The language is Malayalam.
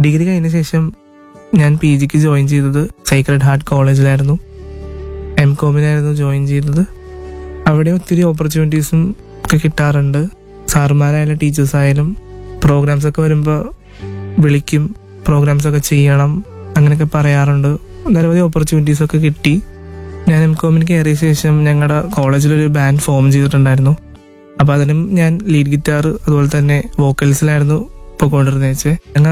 ഡിഗ്രി കഴിഞ്ഞ ശേഷം ഞാൻ PGക്ക് ജോയിൻ ചെയ്തത് സൈക്രഡ് ഹാർട്ട് കോളേജിലായിരുന്നു. MCOMനായിരുന്നു ജോയിൻ ചെയ്തത്. അവിടെ ഒത്തിരി ഓപ്പർച്യൂണിറ്റീസും ഒക്കെ കിട്ടാറുണ്ട്. സാറുമാരായാലും ടീച്ചേഴ്സായാലും പ്രോഗ്രാംസ് ഒക്കെ വരുമ്പോൾ വിളിക്കും, പ്രോഗ്രാംസ് ഒക്കെ ചെയ്യണം അങ്ങനെയൊക്കെ പറയാറുണ്ട്. നിരവധി ഓപ്പർച്യൂണിറ്റീസൊക്കെ കിട്ടി. ഞാൻ MCOMന് കയറിയ ശേഷം ഞങ്ങളുടെ കോളേജിലൊരു ബാൻഡ് ഫോം ചെയ്തിട്ടുണ്ടായിരുന്നു. അപ്പോൾ അതിനും ഞാൻ ലീഡ് ഗിറ്റാർ അതുപോലെ തന്നെ വോക്കൽസിലായിരുന്നു പോയിക്കൊണ്ടിരുന്നത്.